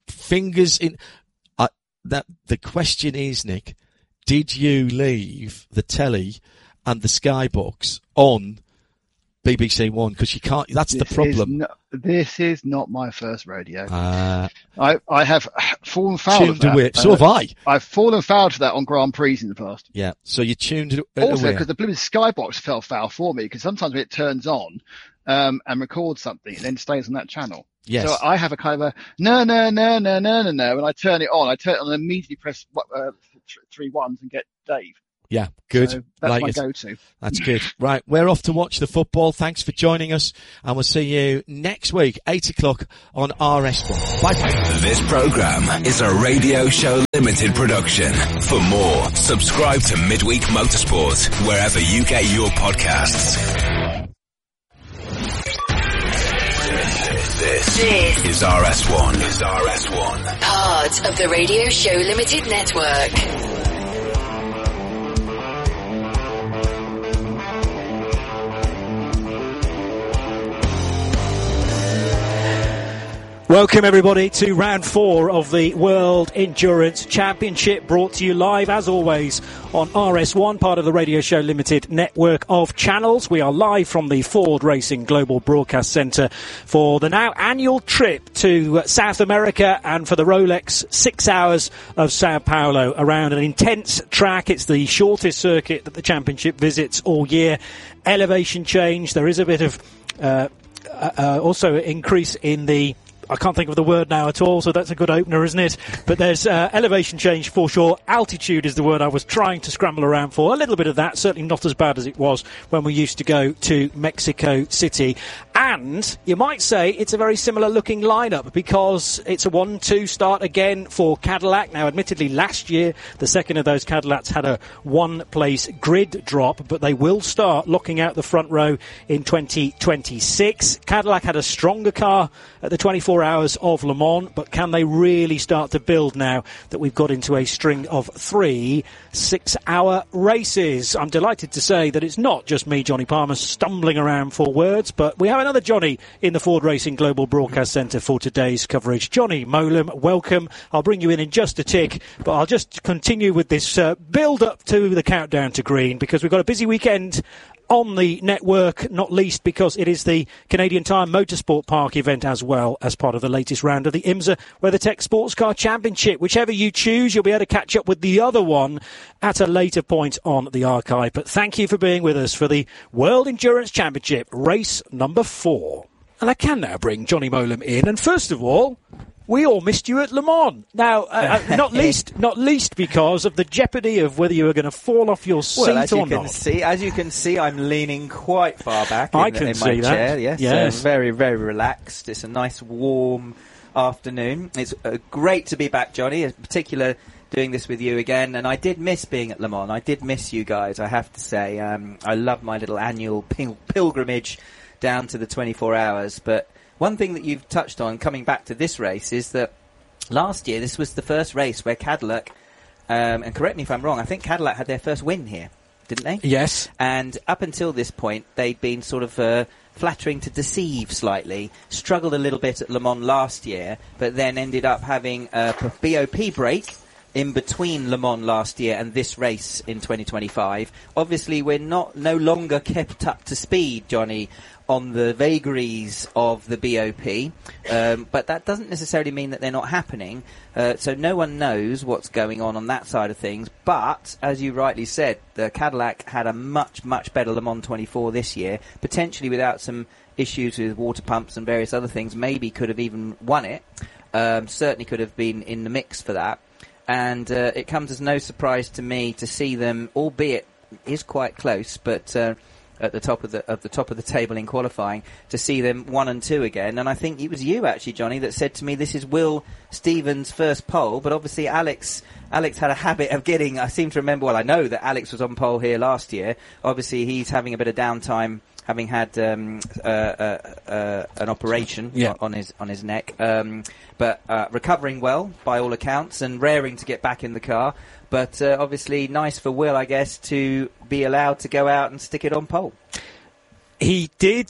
fingers in. Uh, that the question is, Nick, did you leave the telly and the Skybox on B B C One? Because you can't. That's this the problem. Is not, this is not my first radio. Uh, I I have fallen foul of that. Away. So have I. I've fallen foul to that on Grand Prix in the past. Yeah. So you tuned it also because the blooming Skybox fell foul for me, because sometimes when it turns on um, and records something, it then stays on that channel. Yes. So I have a kind of a no no no no no no no. When I turn it on, I turn it on and immediately press uh, three ones and get Dave. Yeah, good. So that's like my it. go-to. That's good. Right, we're off to watch the football. Thanks for joining us, and we'll see you next week, eight o'clock on R S one. Bye-bye. This program is a Radio Show Limited production. For more, subscribe to Midweek Motorsport wherever you get your podcasts. This, this is R S one. Is R S one. Part of the Radio Show Limited Network. Welcome everybody to round four of the World Endurance Championship, brought to you live as always on R S one, part of the Radio Show Limited network of channels. We are live from the Ford Racing Global Broadcast Centre for the now annual trip to South America and for the Rolex six hours of Sao Paulo around an intense track. It's the shortest circuit that the championship visits all year. Elevation change. There is a bit of uh, uh, also increase in the I can't think of the word now at all, so that's a good opener, isn't it? But there's uh, elevation change for sure. Altitude is the word I was trying to scramble around for. A little bit of that, certainly not as bad as it was when we used to go to Mexico City. And you might say it's a very similar looking lineup, because it's a one two start again for Cadillac. Now, admittedly, last year, the second of those Cadillacs had a one-place grid drop, but they will start locking out the front row in twenty twenty-six. Cadillac had a stronger car at the twenty-four hours of Le Mans, but can they really start to build now that we've got into a string of three six-hour races? I'm delighted to say that it's not just me, Johnny Palmer, stumbling around for words, but we have another Johnny in the Ford Racing Global Broadcast Centre for today's coverage. Johnny Mowlem, welcome. I'll bring you in in just a tick, but I'll just continue with this uh, build-up to the countdown to green, because we've got a busy weekend on the network, not least because it is the Canadian Tire Motorsport Park event as well as part of the latest round of the IMSA WeatherTech Sports Car Championship. Whichever you choose, you'll be able to catch up with the other one at a later point on the archive. But thank you for being with us for the World Endurance Championship, race number four. And I can now bring Johnny Mowlem in. And first of all, we all missed you at Le Mans. Now, uh, uh, not least, not least because of the jeopardy of whether you were going to fall off your seat well, as or you can not. See, as you can see, I'm leaning quite far back in, I can in see my that. chair. Yes, yes. So very, very relaxed. It's a nice, warm afternoon. It's uh, great to be back, Johnny. In particular, doing this with you again. And I did miss being at Le Mans. I did miss you guys, I have to say. Um, I love my little annual pil- pilgrimage down to the twenty-four hours. But one thing that you've touched on, coming back to this race, is that last year, this was the first race where Cadillac, um, and correct me if I'm wrong, I think Cadillac had their first win here, didn't they? Yes. And up until this point, they'd been sort of uh, flattering to deceive slightly, struggled a little bit at Le Mans last year, but then ended up having a B O P break in between Le Mans last year and this race in twenty twenty-five. Obviously, we're not no longer kept up to speed, Johnny, on the vagaries of the B O P, um, but that doesn't necessarily mean that they're not happening. Uh, so no one knows what's going on on that side of things. But as you rightly said, the Cadillac had a much, much better Le Mans twenty-four this year, potentially without some issues with water pumps and various other things. Maybe could have even won it. Um, certainly could have been in the mix for that. And uh, it comes as no surprise to me to see them, albeit is quite close, but uh, at the top of the at the top of the table in qualifying, to see them one and two again. And I think it was you actually, Johnny, that said to me this is Will Stevens' first pole. But obviously Alex Alex had a habit of getting. I seem to remember. Well, I know that Alex was on pole here last year. Obviously, he's having a bit of downtime, having had um, uh, uh, uh, an operation yeah. on his on his neck, um, but uh, recovering well by all accounts and raring to get back in the car. But uh, obviously, nice for Will, I guess, to be allowed to go out and stick it on pole. He did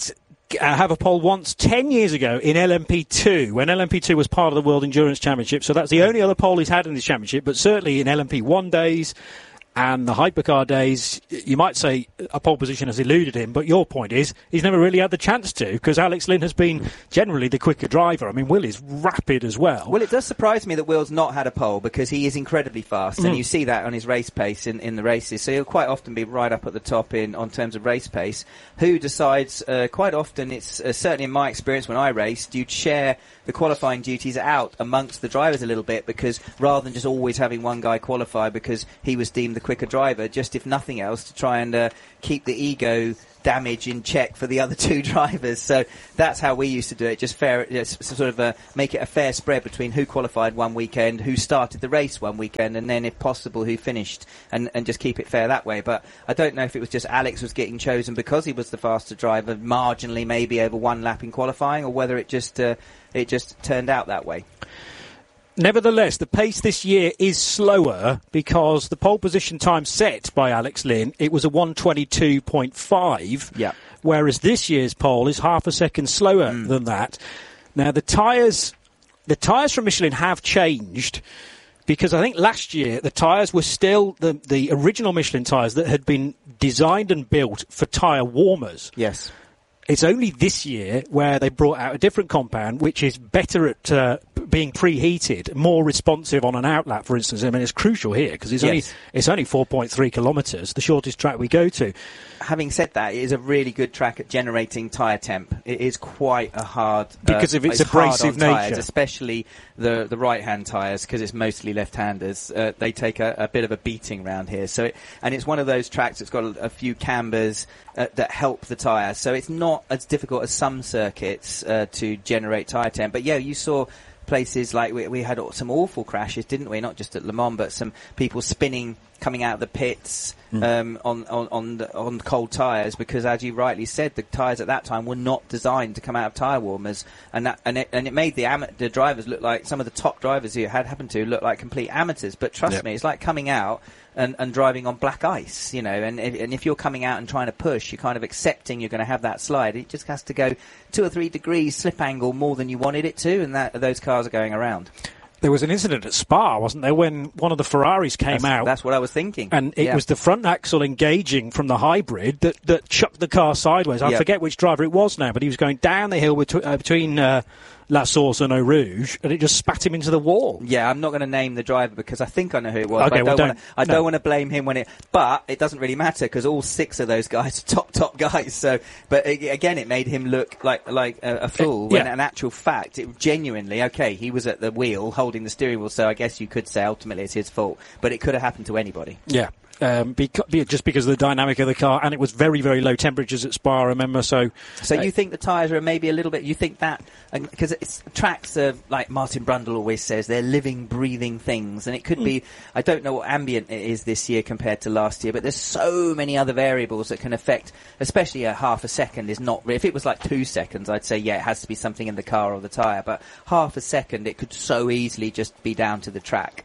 uh, have a poll once ten years ago in L M P two, when L M P two was part of the World Endurance Championship. So that's the only other poll he's had in this championship, but certainly in L M P one days and the hypercar days, you might say a pole position has eluded him, but your point is he's never really had the chance to, because Alex Lynn has been generally the quicker driver. I mean, Will is rapid as well. Well, it does surprise me that Will's not had a pole, because he is incredibly fast, mm. and you see that on his race pace in, in the races. So he'll quite often be right up at the top in on terms of race pace. Who decides, uh, quite often, it's uh, certainly in my experience when I raced, you'd share the qualifying duties out amongst the drivers a little bit, because rather than just always having one guy qualify because he was deemed the quicker driver, just if nothing else to try and uh, keep the ego damage in check for the other two drivers. So that's how we used to do it, just fair, just sort of uh, make it a fair spread between who qualified one weekend, who started the race one weekend, and then if possible who finished, and, and just keep it fair that way. But I don't know if it was just Alex was getting chosen because he was the faster driver, marginally maybe over one lap in qualifying, or whether it just uh, it just turned out that way. Nevertheless, the pace this year is slower because the pole position time set by Alex Lynn, it was a one twenty-two point five, yeah. whereas this year's pole is half a second slower mm. than that. Now, the tyres the tyres from Michelin have changed, because I think last year the tyres were still the, the original Michelin tyres that had been designed and built for tyre warmers. Yes. It's only this year where they brought out a different compound, which is better at uh, being preheated, more responsive on an outlap, for instance. I mean, it's crucial here because it's, yes. only, it's only four point three kilometres, the shortest track we go to. Having said that, it is a really good track at generating tyre temp. It is quite a hard... Because uh, of its it's abrasive nature. Tyres, especially the, the right-hand tyres, because it's mostly left-handers. Uh, they take a, a bit of a beating round here. So, it, And it's one of those tracks that's got a, a few cambers uh, that help the tyre. So it's not as difficult as some circuits uh, to generate tyre temp. But, yeah, you saw... places like we, we had some awful crashes, didn't we? Not just at Le Mans, but some people spinning, coming out of the pits mm. um, on on on, the, on cold tyres, because, as you rightly said, the tyres at that time were not designed to come out of tyre warmers, and that and it and it made the ama- the drivers look like, some of the top drivers who it had happened to look like complete amateurs. But trust yep. me, it's like coming out and, and driving on black ice, you know. And if, and if you're coming out and trying to push, you're kind of accepting you're going to have that slide. It just has to go two or three degrees slip angle more than you wanted it to, and that those cars are going around. There was an incident at Spa, wasn't there, when one of the Ferraris came that's, out. That's what I was thinking. And it yeah. was the front axle engaging from the hybrid that, that chucked the car sideways. I yep. forget which driver it was now, but he was going down the hill between, uh, between uh, La Source and Eau Rouge, and it just spat him into the wall. Yeah, I'm not going to name the driver because I think I know who it was. Okay, but I well, don't, don't wanna, I no. don't want to blame him when it... But it doesn't really matter, because all six of those guys are top, top guys. So, But it, again, it made him look like like a, a fool, it, when yeah. in actual fact, it genuinely, okay, he was at the wheel, holding the steering wheel, so I guess you could say ultimately it's his fault. But it could have happened to anybody. Yeah. Um, because, just because of the dynamic of the car, and it was very, very low temperatures at Spa, I remember. So, so uh, you think the tyres are maybe a little bit? You think that because it's tracks are, like Martin Brundle always says, they're living, breathing things, and it could mm. be. I don't know what ambient it is this year compared to last year, but there's so many other variables that can affect. Especially a half a second is not. If it was like two seconds, I'd say yeah, it has to be something in the car or the tyre. But half a second, it could so easily just be down to the track.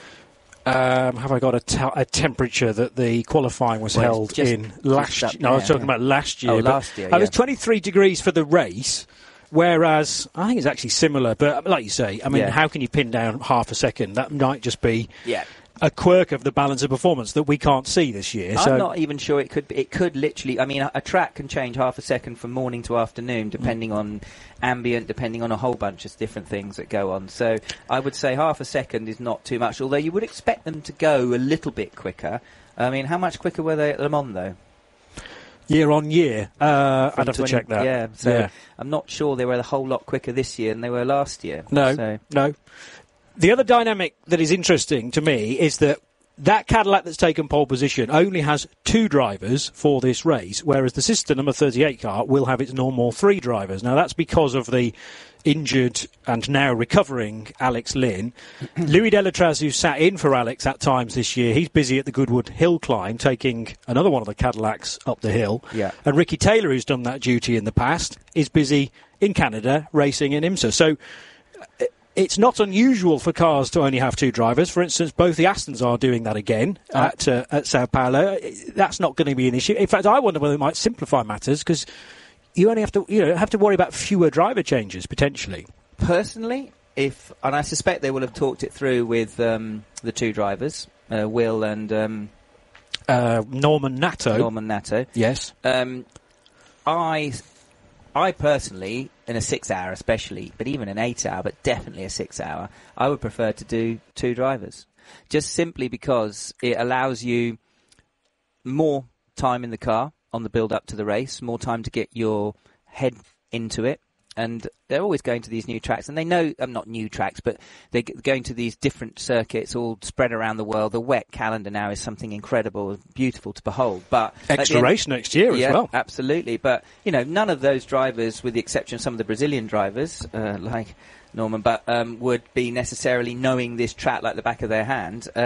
Um, have I got a, te- a temperature that the qualifying was well, held just, in last year? No, yeah, I was talking yeah. about last year. Oh, last year, yeah. It was twenty-three degrees for the race, whereas I think it's actually similar. But like you say, I mean, yeah. how can you pin down half a second? That might just be yeah. a quirk of the balance of performance that we can't see this year. I'm so. not even sure it could be, it could literally, I mean, a, a track can change half a second from morning to afternoon depending mm. on ambient, depending on a whole bunch of different things that go on. So I would say half a second is not too much, although you would expect them to go a little bit quicker. I mean, how much quicker were they at Le Mans, though? Year on year? Uh, I'd have twenty, to check that. Yeah, so yeah. I'm not sure they were a whole lot quicker this year than they were last year. No, so. no. The other dynamic that is interesting to me is that that Cadillac that's taken pole position only has two drivers for this race, whereas the sister number thirty-eight car will have its normal three drivers. Now, that's because of the injured and now recovering Alex Lynn. Louis Delatraz, who sat in for Alex at times this year, he's busy at the Goodwood Hill Climb, taking another one of the Cadillacs up the hill. Yeah. And Ricky Taylor, who's done that duty in the past, is busy in Canada racing in IMSA. So it's not unusual for cars to only have two drivers. For instance, both the Astons are doing that again oh. at uh, at Sao Paulo. That's not going to be an issue. In fact, I wonder whether it might simplify matters, because you only have to, you know, have to worry about fewer driver changes potentially. Personally, if and I suspect they will have talked it through with um, the two drivers, uh, Will and um, uh, Norman Nato. Norman Nato. Yes. Um, I, I personally, in a six-hour especially, but even an eight-hour, but definitely a six-hour, I would prefer to do two drivers, just simply because it allows you more time in the car on the build-up to the race, more time to get your head into it. And they're always going to these new tracks, and they know, um, not new tracks, but they're g- going to these different circuits all spread around the world. The wet calendar now is something incredible, beautiful to behold. But extra race next year yeah, as well. Absolutely. But, you know, none of those drivers, with the exception of some of the Brazilian drivers, uh, like Norman, but um, would be necessarily knowing this track like the back of their hand. Uh,